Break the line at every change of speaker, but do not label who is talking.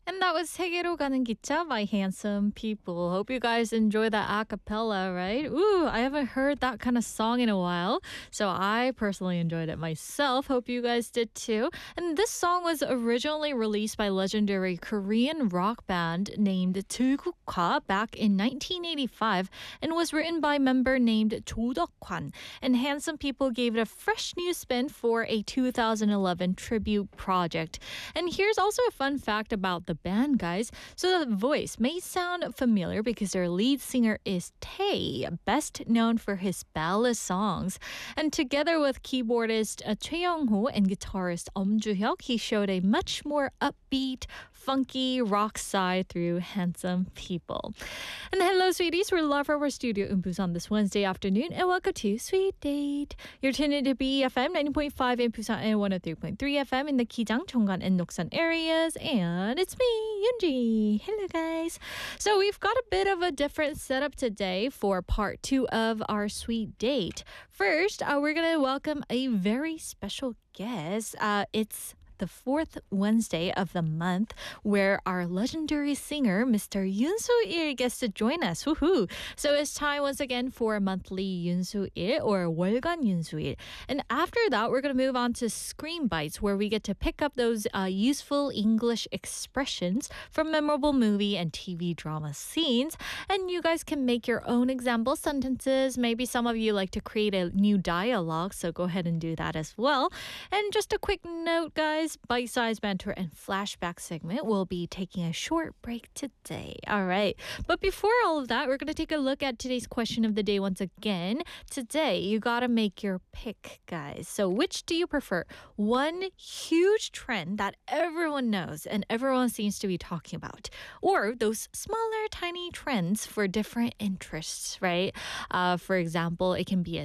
And that was 세계로 가는 기차 by Handsome People. Hope you guys enjoy that a cappella, right? Ooh, I haven't heard that kind of song in a while. So I personally enjoyed it myself. Hope you guys did too. And this song was originally released by legendary Korean rock band named 들국화 back in 1985 and was written by a member named Cho Deok-hwan. And Handsome People gave it a fresh new spin for a 2011 tribute project. And here's also a fun fact about the band, guys. So the voice may sound familiar because their lead singer is Tae, best known for his ballad songs. And together with keyboardist Choi Young-ho and guitarist Ju-hyuk, he showed a much more upbeat, funky rock side through Handsome People. And hello, sweeties. We're live from our studio in Busan this Wednesday afternoon, and welcome to Sweet Date. You're tuned into BFM 90.5 in Busan and 103.3 FM in the Kijang, Chonggan, and Noksan areas. And it's me, Yoonji. Hello, guys. So we've got a bit of a different setup today for part 2 of our Sweet Date. First, we're going to welcome a very special guest. It's the fourth Wednesday of the month, where our legendary singer, Mr. Yoon Soo-il, gets to join us. Woohoo! So it's time once again for monthly Yoon Soo-il or 월간 Yoon Soo-il. And after that, we're going to move on to Screen Bites, where we get to pick up those useful English expressions from memorable movie and TV drama scenes. And you guys can make your own example sentences. Maybe some of you like to create a new dialogue, so go ahead and do that as well. And just a quick note, guys, bite-sized banter and flashback segment will be taking a short break today. All right. But before all of that, we're going to take a look at today's question of the day once again. Today, you got to make your pick, guys. So which do you prefer? One huge trend that everyone knows and everyone seems to be talking about, or those smaller, tiny trends for different interests, right? For example, it can be a